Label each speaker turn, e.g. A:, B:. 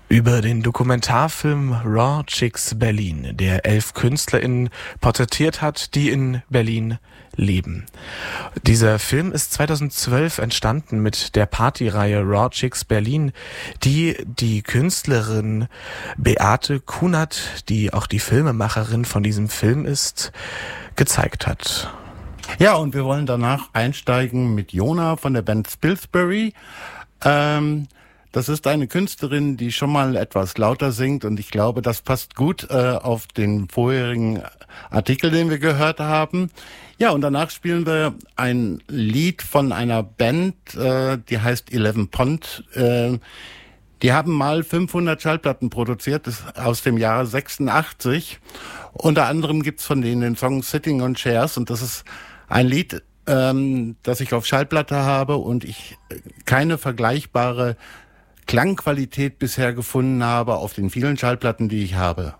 A: Über den Dokumentarfilm Raw Chicks Berlin, der 11 KünstlerInnen porträtiert hat, die in Berlin leben. Dieser Film ist 2012 entstanden mit der Partyreihe Raw Chicks Berlin, die die Künstlerin Beate Kunert, die auch die Filmemacherin von diesem Film ist, gezeigt hat.
B: Ja, und wir wollen danach einsteigen mit Jona von der Band Spilsbury. Das ist eine Künstlerin, die schon mal etwas lauter singt, und ich glaube, das passt gut auf den vorherigen Artikel, den wir gehört haben. Ja, und danach spielen wir ein Lied von einer Band, die heißt 11 Pond. Die haben mal 500 Schallplatten produziert, das ist aus dem Jahre 86. Unter anderem gibt's von denen den Song Sitting on Chairs, und das ist ein Lied, das ich auf Schallplatte habe und ich keine vergleichbare Klangqualität bisher gefunden habe auf den vielen Schallplatten, die ich habe.